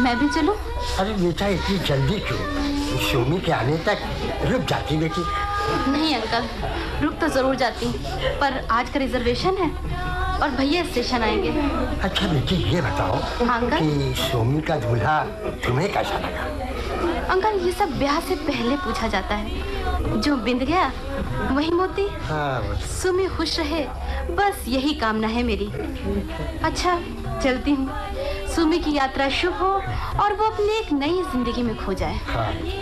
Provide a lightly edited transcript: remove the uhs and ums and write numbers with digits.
मैं भी चलूं? अरे बेटा इतनी जल्दी क्यों? सुमी के आने तक रुक जाती बेटी। नहीं अंकल, रुक तो जरूर जाती, पर आज का रिजर्वेशन है और भैया स्टेशन आएंगे। अच्छा बेटी ये बताओ अंकल? कि सुमी का दूल्हा तुम्हें कैसा लगा? अंकल ये सब ब्याह से पहले पूछा जाता है। जो बिंद गया वही मोती। हाँ सुमी खुश रहे, बस यही कामना है मेरी। अच्छा चलती हूँ। सुमी की यात्रा शुभ हो और वो अपनी एक नई जिंदगी में खो जाए। हाँ।